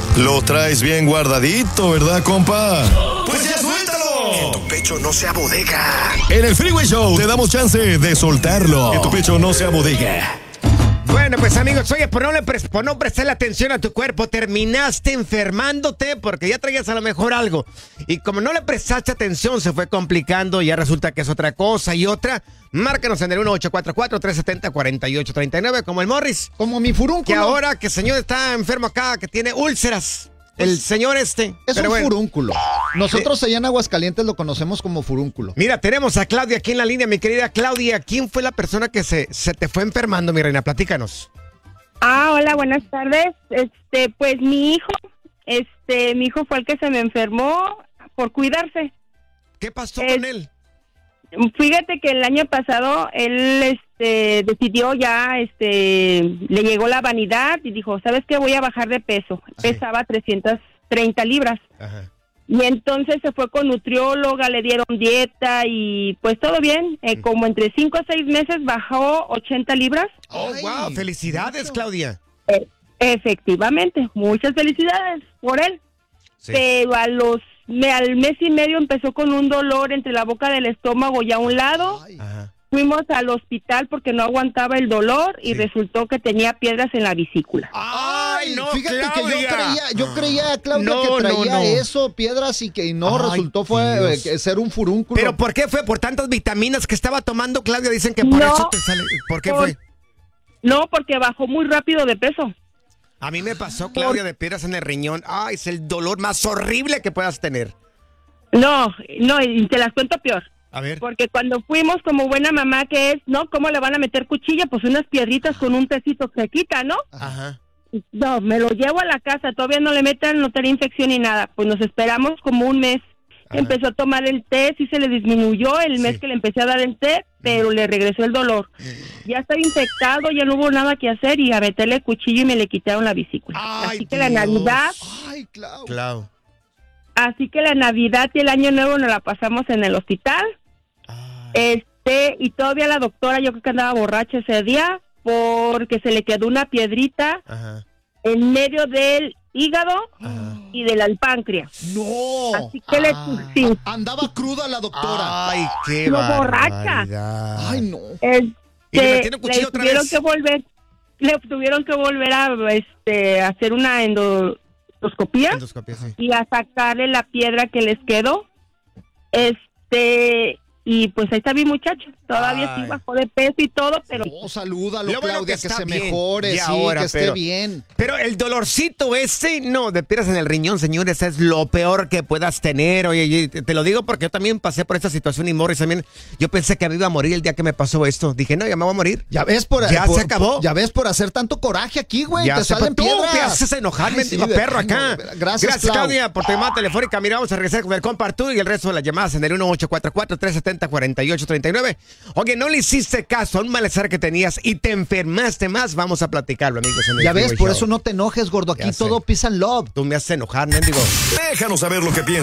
Lo traes bien guardadito, ¿verdad, compa? ¡Pues ya suéltalo! Que tu pecho no sea bodega. En el Freeway Show te damos chance de soltarlo. Que tu pecho no sea bodega. Bueno, pues amigos, oye, por no prestarle atención a tu cuerpo, terminaste enfermándote porque ya traías a lo mejor algo. Y como no le prestaste atención, se fue complicando, ya resulta que es otra cosa y otra. Márcanos en el 1844-370-4839, como el Morris. Como mi furúnculo. Que ahora que el señor está enfermo acá, que tiene úlceras. El señor Es Pero un bueno. furúnculo. Nosotros allá en Aguascalientes lo conocemos como furúnculo. Mira, tenemos a Claudia aquí en la línea, mi querida Claudia. ¿Quién fue la persona que se te fue enfermando, mi reina? Platícanos. Hola, buenas tardes. Pues mi hijo fue el que se me enfermó por cuidarse. ¿Qué pasó con él? Fíjate que el año pasado él decidió ya, le llegó la vanidad y dijo, ¿sabes qué? Voy a bajar de peso. Sí. Pesaba 330 libras. Ajá. Y entonces se fue con nutrióloga, le dieron dieta y pues todo bien. Como entre 5 o 6 meses bajó 80 libras. Oh, Ay, wow, felicidades, mucho. Claudia. Efectivamente, muchas felicidades por él. Sí. Pero al mes y medio empezó con un dolor entre la boca del estómago y a un lado. Ay. Ajá. Fuimos al hospital porque no aguantaba el dolor y Sí. resultó que tenía piedras en la vesícula. ¡Ay, no, Fíjate Claudia! que yo creía, Claudia, No, que traía no. Ay, resultó fue Dios. ser un furúnculo. ¿Pero por qué fue? ¿Por tantas vitaminas que estaba tomando, Claudia? Dicen que por No. eso te sale. ¿Por qué Por- fue? No, porque bajó muy rápido de peso. A mí me pasó, Claudia, de piedras en el riñón. Ay, es el dolor más horrible que puedas tener. No, y te las cuento peor. A ver. Porque cuando fuimos como buena mamá que es, ¿no? ¿Cómo le van a meter cuchilla? Pues unas piedritas con un tecito se quita, ¿no? Ajá. No, me lo llevo a la casa, todavía no le metan, no tenía infección ni nada. Pues nos esperamos como un mes. Ajá. Empezó a tomar el té, sí se le disminuyó el mes Sí. que le empecé a dar el té, pero le regresó el dolor. Ya estaba infectado, ya no hubo nada que hacer y a meterle cuchillo y me le quitaron la vesícula. Ay, Así que la Dios. Navidad, Ay, Clau. Clau. y el Año Nuevo nos la pasamos en el hospital. Ay. Y todavía la doctora, yo creo que andaba borracha ese día, porque se le quedó una piedrita Ajá. en medio del hígado Ajá. y del páncreas. No. Así que sí. Andaba cruda la doctora. Ay, qué No, borracha. barbaridad. Ay, no. ¿Y le metieron cuchillo otra tuvieron vez? le tuvieron que volver a hacer una endoscopía Endoscopia, sí. y a sacarle la piedra que les quedó. Y pues ahí está mi muchacho, todavía Ay. sí bajó de peso y todo, pero Oh, salúdalo, Lo bueno Claudia, que que está se bien. mejore, Y sí, ahora, que esté pero- bien. Pero el dolorcito no, de piedras en el riñón, señores, es lo peor que puedas tener. Oye, y te lo digo porque yo también pasé por esta situación y Morris también. Yo pensé que me iba a morir el día que me pasó esto. Dije, no, ya me voy a morir. Ya ves Ya se acabó. Ya ves por hacer tanto coraje aquí, güey. Ya Te sé, salen tú piedras. te haces enojar, Ay, mendigo sí, de perro plano. acá. Gracias, Clau. Claudia, por tu llamada telefónica. Mira, vamos a regresar con el compa tú y el resto de las llamadas en el 1844-370-4839. Oye, no le hiciste caso a un malestar que tenías y te enfermaste más. Vamos a platicarlo, amigos. En el Ya ves, Freeway por Show. eso no te enojes, gordo. Ya Aquí sé. todo peace and love. Tú me haces enojar, mendigo. Déjanos saber lo que piensas.